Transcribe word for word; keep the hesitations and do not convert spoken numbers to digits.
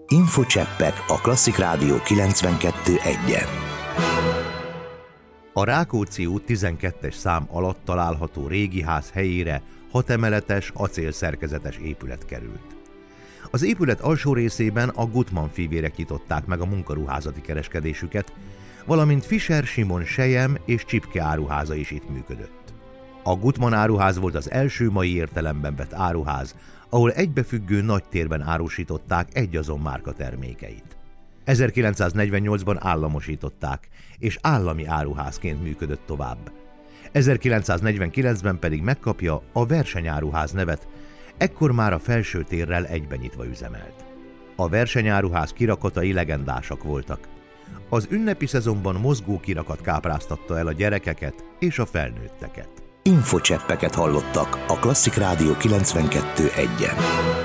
Infocseppek a Klasszik Rádió kilencvenkettő egyen. A Rákóczi út tizenkettes szám alatt található régi ház helyére hat emeletes, acélszerkezetes épület került. Az épület alsó részében a Gutmann fivérek nyitották meg a munkaruházati kereskedésüket, valamint Fischer Simon sejem és csipke áruháza is itt működött. A Gutmann áruház volt az első mai értelemben vett áruház, ahol egybefüggő nagy térben árusították egyazon márka termékeit. ezerkilencszáznegyvennyolcban államosították, és állami áruházként működött tovább. ezerkilencszáznegyvenkilencben pedig megkapja a versenyáruház nevet, ekkor már a felső térrel egybenyitva üzemelt. A versenyáruház kirakatai legendásak voltak. Az ünnepi szezonban mozgó kirakat kápráztatta el a gyerekeket és a felnőtteket. Infocseppeket hallottak a Klasszik Rádió kilencvenkettő egyen.